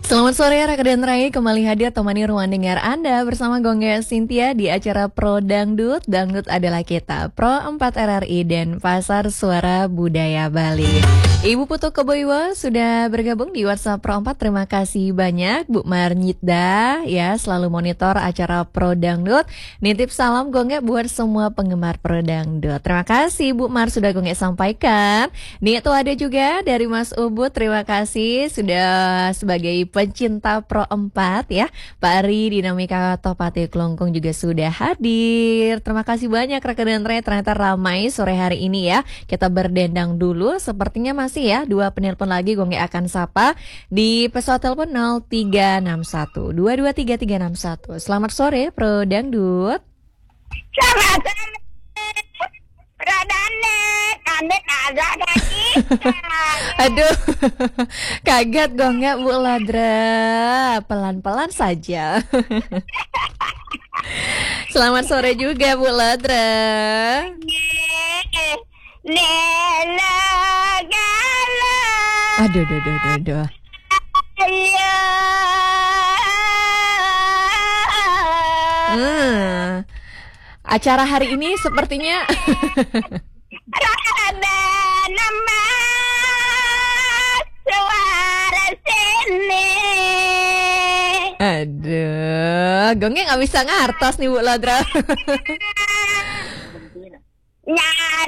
Selamat sore Raka dan Rai, kembali hadir temani ruang dengar Anda bersama Gongga Cynthia di acara Pro Dangdut. Dangdut adalah kita, Pro 4 RRI dan Pasar Suara Budaya Bali. Ibu Putu Keboiwa sudah bergabung di WhatsApp Pro 4, terima kasih banyak. Bu Marnyida ya selalu monitor acara Pro Dangdut. Nitip salam Gongga buat semua penggemar Pro Dangdut. Terima kasih Bu Mar sudah Gongga sampaikan. Nih itu ada juga dari Mas Ubud, terima kasih sudah sebagai pencinta Pro 4 ya. Pak Ari Dinamika Topati Klongkong juga sudah hadir. Terima kasih banyak rekan dan Ray, ternyata ramai sore hari ini ya. Kita berdendang dulu, sepertinya masih ya 2 penelpon lagi Gongga akan sapa di pesawat telepon 0361 223361. Selamat sore Pro Dangdut. Selamat sore, Pradane, kami kagak ada kita. Aduh, kaget Gongga Bu Ladra. Pelan-pelan saja. Selamat sore juga Bu Ladra. Nela gala. Aduh, aduh. Acara hari ini sepertinya Ada nama suara sini. aduh, Gongga nggak bisa ngartos nih Bu Ladra. Nyari